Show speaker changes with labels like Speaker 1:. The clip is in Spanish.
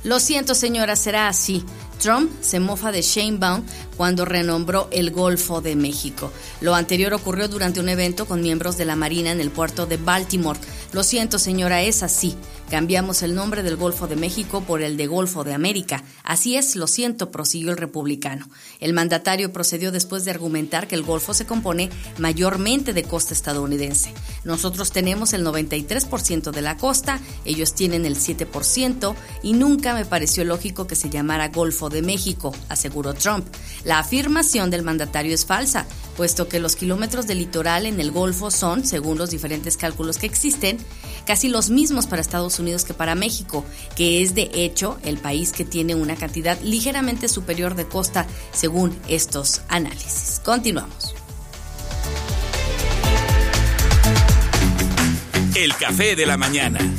Speaker 1: Lo siento, señora, será así. Trump se mofa de Sheinbaum cuando renombró el Golfo de México. Lo anterior ocurrió durante un evento con miembros de la Marina en el puerto de Baltimore. Lo siento, señora, es así. Cambiamos el nombre del Golfo de México por el de Golfo de América. Así es, lo siento, prosiguió el republicano. El mandatario procedió después de argumentar que el Golfo se compone mayormente de costa estadounidense. Nosotros tenemos el 93% de la costa, ellos tienen el 7% y nunca me pareció lógico que se llamara Golfo de México, aseguró Trump. La afirmación del mandatario es falsa, puesto que los kilómetros de litoral en el Golfo son, según los diferentes cálculos que existen, casi los mismos para Estados Unidos que para México, que es de hecho el país que tiene una cantidad ligeramente superior de costa según estos análisis. Continuamos.
Speaker 2: El café de la mañana.